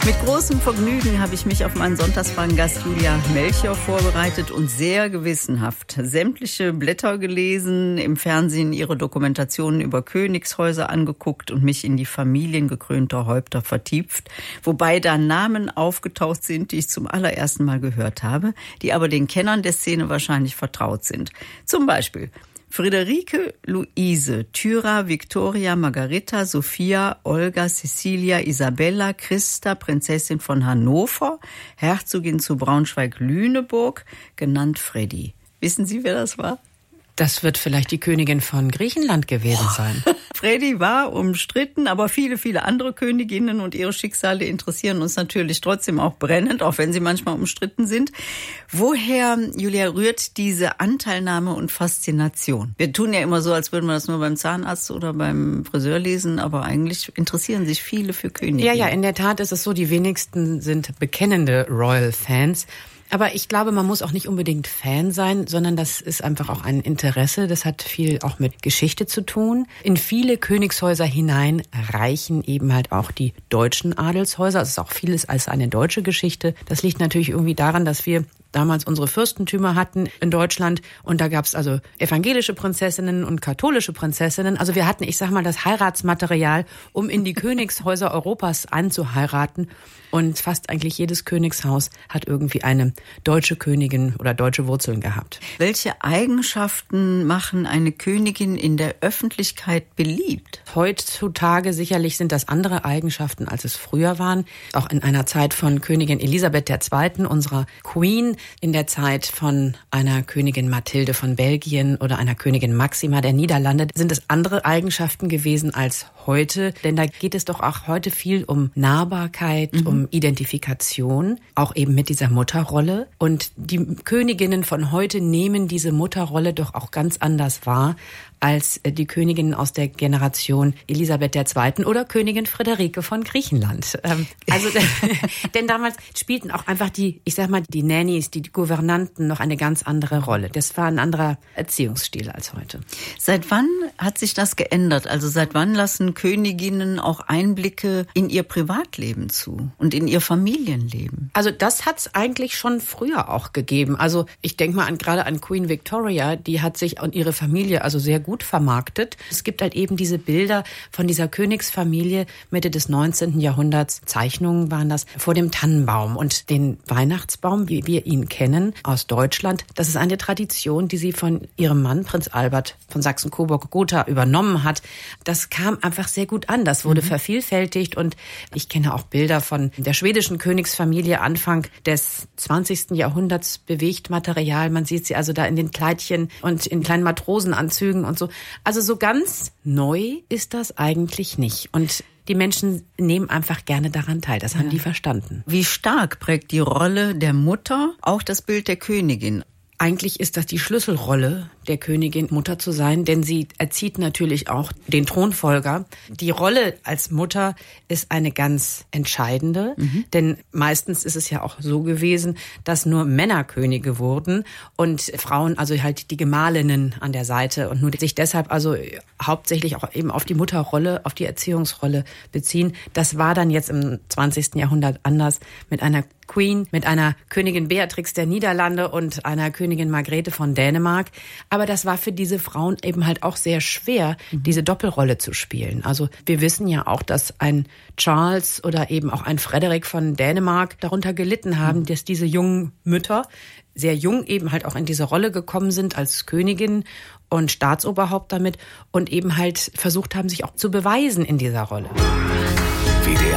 Mit großem Vergnügen habe ich mich auf meinen Sonntagsfragen-Gast Julia Melchior vorbereitet und sehr gewissenhaft sämtliche Blätter gelesen, im Fernsehen ihre Dokumentationen über Königshäuser angeguckt und mich in die Familien gekrönter Häupter vertieft, wobei da Namen aufgetaucht sind, die ich zum allerersten Mal gehört habe, die aber den Kennern der Szene wahrscheinlich vertraut sind. Zum Beispiel Friederike, Luise, Thyra, Victoria, Margarita, Sophia, Olga, Cecilia, Isabella, Christa, Prinzessin von Hannover, Herzogin zu Braunschweig-Lüneburg, genannt Freddy. Wissen Sie, wer das war? Das wird vielleicht die Königin von Griechenland gewesen sein. Freddy war umstritten, aber viele, viele andere Königinnen und ihre Schicksale interessieren uns natürlich trotzdem auch brennend, auch wenn sie manchmal umstritten sind. Woher, Julia, rührt diese Anteilnahme und Faszination? Wir tun ja immer so, als würden wir das nur beim Zahnarzt oder beim Friseur lesen, aber eigentlich interessieren sich viele für Königinnen. Ja, in der Tat ist es so, die wenigsten sind bekennende Royal-Fans. Aber ich glaube, man muss auch nicht unbedingt Fan sein, sondern das ist einfach auch ein Interesse. Das hat viel auch mit Geschichte zu tun. In viele Königshäuser hinein reichen eben halt auch die deutschen Adelshäuser. Es ist auch vieles als eine deutsche Geschichte. Das liegt natürlich irgendwie daran, dass wir damals unsere Fürstentümer hatten in Deutschland und da gab es also evangelische Prinzessinnen und katholische Prinzessinnen. Also wir hatten, ich sag mal, das Heiratsmaterial, um in die Königshäuser Europas anzuheiraten. Und fast eigentlich jedes Königshaus hat irgendwie eine deutsche Königin oder deutsche Wurzeln gehabt. Welche Eigenschaften machen eine Königin in der Öffentlichkeit beliebt? Heutzutage sicherlich sind das andere Eigenschaften, als es früher waren. Auch in einer Zeit von Königin Elisabeth II., unserer Queen, in der Zeit von einer Königin Mathilde von Belgien oder einer Königin Maxima der Niederlande sind es andere Eigenschaften gewesen als heute. Denn da geht es doch auch heute viel um Nahbarkeit, um Identifikation, auch eben mit dieser Mutterrolle. Und die Königinnen von heute nehmen diese Mutterrolle doch auch ganz anders wahr als die Königinnen aus der Generation Elisabeth II. Oder Königin Friederike von Griechenland. Denn damals spielten auch einfach die Nannies, die Gouvernanten noch eine ganz andere Rolle. Das war ein anderer Erziehungsstil als heute. Seit wann hat sich das geändert? Also seit wann lassen Königinnen auch Einblicke in ihr Privatleben zu und in ihr Familienleben? Also das hat es eigentlich schon früher auch gegeben. Also ich denke mal gerade an Queen Victoria, die hat sich und ihre Familie also sehr gut vermarktet. Es gibt halt eben diese Bilder von dieser Königsfamilie Mitte des 19. Jahrhunderts. Zeichnungen waren das vor dem Tannenbaum und den Weihnachtsbaum, wie wir ihn kennen aus Deutschland. Das ist eine Tradition, die sie von ihrem Mann, Prinz Albert von Sachsen-Coburg-Gotha, übernommen hat. Das kam einfach sehr gut an. Das wurde vervielfältigt und ich kenne auch Bilder von der schwedischen Königsfamilie Anfang des 20. Jahrhunderts, Bewegtmaterial. Man sieht sie also da in den Kleidchen und in kleinen Matrosenanzügen und so. Also so ganz neu ist das eigentlich nicht. Und die Menschen nehmen einfach gerne daran teil. Das haben die verstanden. Wie stark prägt die Rolle der Mutter auch das Bild der Königin? Eigentlich ist das die Schlüsselrolle der Königin, Mutter zu sein, denn sie erzieht natürlich auch den Thronfolger. Die Rolle als Mutter ist eine ganz entscheidende, denn meistens ist es ja auch so gewesen, dass nur Männer Könige wurden und Frauen also halt die Gemahlinnen an der Seite und nur sich deshalb also hauptsächlich auch eben auf die Mutterrolle, auf die Erziehungsrolle beziehen. Das war dann jetzt im 20. Jahrhundert anders mit einer Queen, mit einer Königin Beatrix der Niederlande und einer Königin Margrethe von Dänemark. Aber das war für diese Frauen eben halt auch sehr schwer, diese Doppelrolle zu spielen. Also wir wissen ja auch, dass ein Charles oder eben auch ein Frederik von Dänemark darunter gelitten haben, dass diese jungen Mütter sehr jung eben halt auch in diese Rolle gekommen sind als Königin und Staatsoberhaupt damit und eben halt versucht haben, sich auch zu beweisen in dieser Rolle.